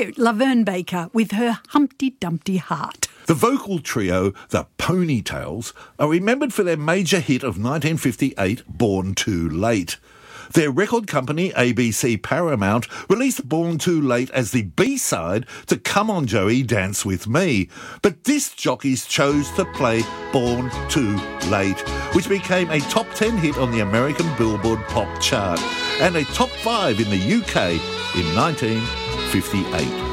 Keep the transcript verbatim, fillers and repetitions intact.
cute, Laverne Baker with her Humpty Dumpty Heart. The vocal trio, the Ponytails, are remembered for their major hit of nineteen fifty-eight, Born Too Late. Their record company, A B C Paramount, released Born Too Late as the B-side to Come On Joey, Dance With Me. But disc jockeys chose to play Born Too Late, which became a top ten hit on the American Billboard Pop chart and a top five in the U K in nineteen fifty-eight.